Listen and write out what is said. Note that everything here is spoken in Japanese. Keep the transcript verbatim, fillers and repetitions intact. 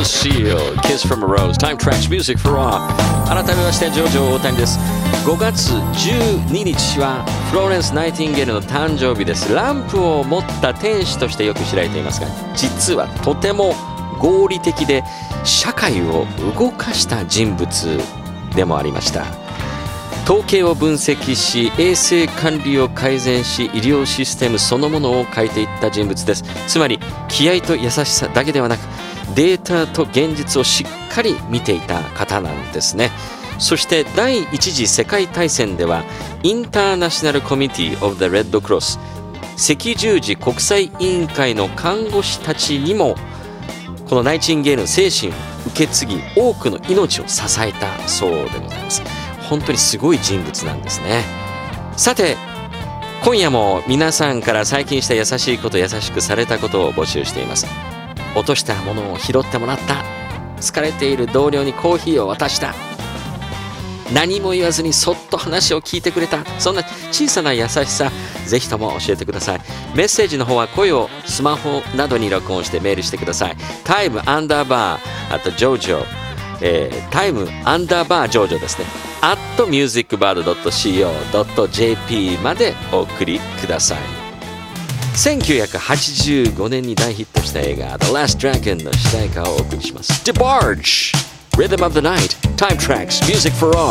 Seal Kiss from a Rose Time Tracks Music for All。 改めましてジョージオ大谷です。ごがつじゅうににちはフローレンス・ナイティンゲールの誕生日です。ランプを持った天使としてよく知られていますが、実はとても合理的で社会を動かした人物でもありました。統計を分析し、衛生管理を改善し、医療システムそのものを変えていった人物です。つまり気合と優しさだけではなく、データと現実をしっかり見ていた方なんですね。そして第一次世界大戦ではインターナショナルコミュニティオブ・ザ・レッドクロス、赤十字国際委員会の看護師たちにもこのナイチンゲールの精神を受け継ぎ、多くの命を支えたそうでございます。本当にすごい人物なんですね。さて今夜も皆さんから最近した優しいこと、優しくされたことを募集しています。落としたものを拾ってもらった、疲れている同僚にコーヒーを渡した、何も言わずにそっと話を聞いてくれた、そんな小さな優しさ、ぜひとも教えてください。メッセージの方は声をスマホなどに録音してメールしてください。タイムアンダーバーあとジョージョ、えー、タイムアンダーバージョージョですね、アットミュージックバードドットシーオードットジェーピー までお送りください。せんきゅうひゃくはちじゅうごねんに大ヒットした映画 The Last Dragon の主題歌をお送りします。 DeBarge Rhythm of the Night Time Tracks Music for All。